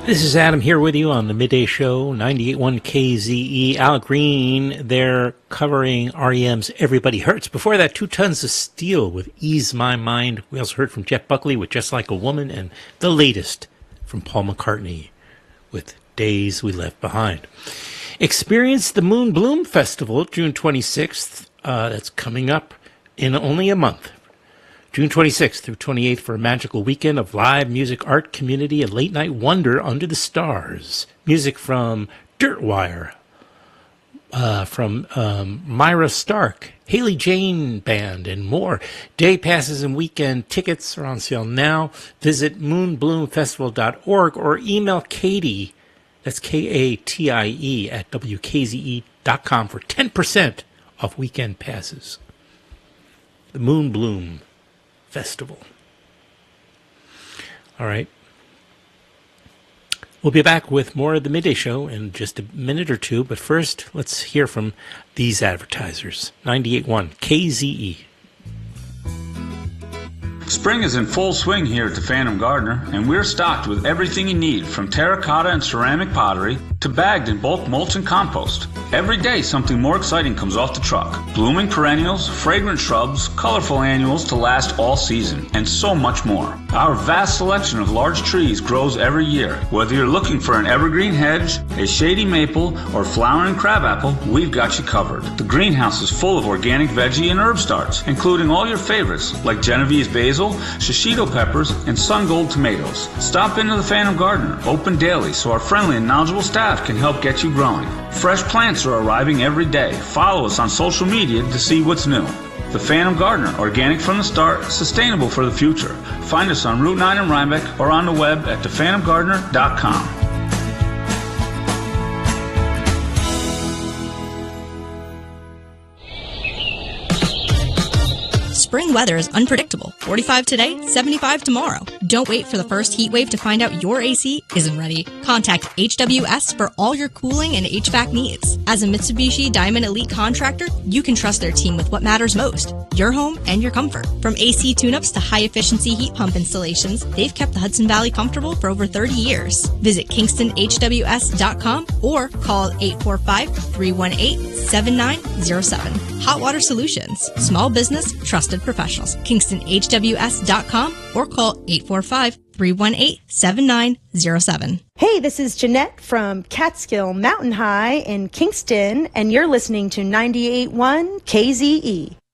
This is Adam here with you on the Midday Show, 98.1 KZE. Al Green, they're covering REM's Everybody Hurts. Before that, 2 Tons of Steel with Ease My Mind. We also heard from Jeff Buckley with Just Like a Woman, and the latest from Paul McCartney with Days We Left Behind. Experience the Moon Bloom Festival, June 26th. That's coming up in only a month. June 26th through 28th for a magical weekend of live music, art, community, and late-night wonder under the stars. Music from Dirtwire, from Myra Stark, Haley Jane Band, and more. Day passes and weekend tickets are on sale now. Visit moonbloomfestival.org or email Katie, that's Katie, at WKZE.com for 10% off weekend passes. The Moon Bloom Festival. All right. We'll be back with more of the Midday Show in just a minute or two, but first, let's hear from these advertisers. 98.1 KZE. Spring is in full swing here at the Phantom Gardener, and we're stocked with everything you need, from terracotta and ceramic pottery to bagged and bulk mulch and compost. Every day something more exciting comes off the truck. Blooming perennials, fragrant shrubs, colorful annuals to last all season, and so much more. Our vast selection of large trees grows every year. Whether you're looking for an evergreen hedge, a shady maple, or flowering crabapple, we've got you covered. The greenhouse is full of organic veggie and herb starts, including all your favorites like Genovese basil, shishito peppers, and sun gold tomatoes. Stop into the Phantom Gardener, open daily, so our friendly and knowledgeable staff can help get you growing. Fresh plants are arriving every day. Follow us on social media to see what's new. The Phantom Gardener, organic from the start, sustainable for the future. Find us on Route 9 in Rhinebeck or on the web at thephantomgardener.com. Spring weather is unpredictable. 45 today, 75 tomorrow. Don't wait for the first heat wave to find out your AC isn't ready. Contact HWS for all your cooling and HVAC needs. As a Mitsubishi Diamond Elite contractor, you can trust their team with what matters most, your home and your comfort. From AC tune-ups to high-efficiency heat pump installations, they've kept the Hudson Valley comfortable for over 30 years. Visit KingstonHWS.com or call 845-318-7907. Hot Water Solutions. Small business, trusted professionals. KingstonHWS.com or call 845-318-7907. Hey, this is Jeanette from Catskill Mountain High in Kingston, and you're listening to 98.1 KZE.